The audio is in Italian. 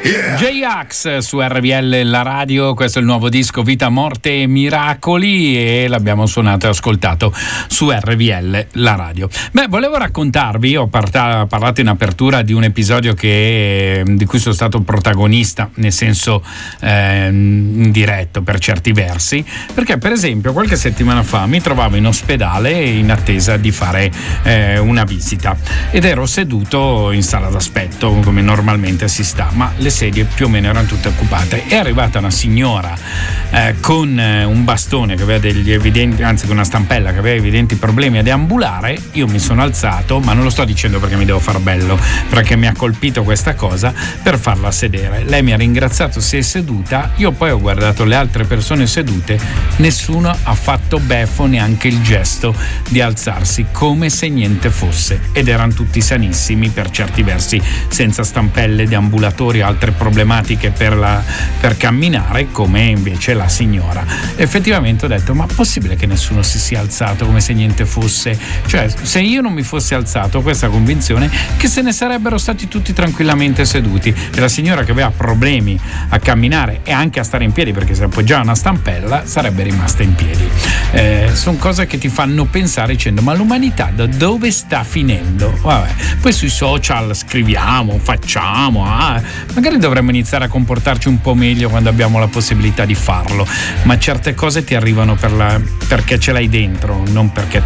J-Ax su RVL la radio, questo è il nuovo disco Vita, Morte e Miracoli e l'abbiamo suonato e ascoltato su RVL la radio. Beh, volevo raccontarvi, ho parlato in apertura di un episodio di cui sono stato protagonista, nel senso indiretto per certi versi, perché per esempio qualche settimana fa mi trovavo in ospedale in attesa di fare una visita ed ero seduto in sala d'aspetto come normalmente si sta, ma le sedie più o meno erano tutte occupate. È arrivata una signora con un bastone che aveva degli evidenti, anzi con una stampella che aveva evidenti problemi a deambulare. Io mi sono alzato, ma non lo sto dicendo perché mi devo far bello, perché mi ha colpito questa cosa, per farla sedere. Lei mi ha ringraziato, si è seduta, io poi ho guardato le altre persone sedute, nessuno ha fatto beffo, neanche il gesto di alzarsi, come se niente fosse, ed erano tutti sanissimi, per certi versi senza stampelle, deambulatori, altre problematiche per camminare, come invece la signora. Effettivamente ho detto, ma possibile che nessuno si sia alzato come se niente fosse? Cioè, se io non mi fossi alzato, ho questa convinzione che se ne sarebbero stati tutti tranquillamente seduti, e la signora che aveva problemi a camminare e anche a stare in piedi perché si appoggiava una stampella sarebbe rimasta in piedi. Sono cose che ti fanno pensare dicendo, ma l'umanità da dove sta finendo? Vabbè, poi sui social scriviamo, facciamo, magari dovremmo iniziare a comportarci un po' meglio quando abbiamo la possibilità di farlo, ma certe cose ti arrivano perché ce l'hai dentro, non perché